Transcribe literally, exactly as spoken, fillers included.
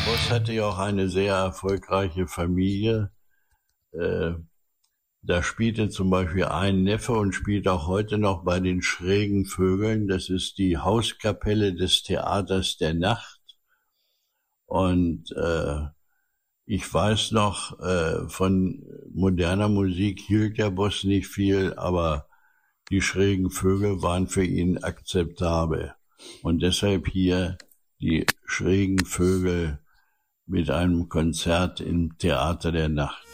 Boss hatte ja auch eine sehr erfolgreiche Familie. Äh, da spielte zum Beispiel ein Neffe und spielt auch heute noch bei den Schrägen Vögeln. Das ist die Hauskapelle des Theaters der Nacht. Und äh, ich weiß noch, äh, von moderner Musik hielt der Boss nicht viel, aber die Schrägen Vögel waren für ihn akzeptabel. Und deshalb hier die Schrägen Vögel mit einem Konzert im Theater der Nacht.